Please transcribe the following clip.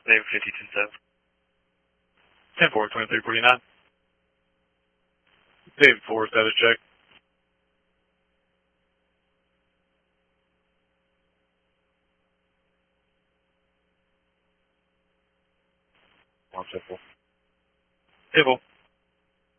David 52 10-4, 2349. David 4, status check. One simple. Civil.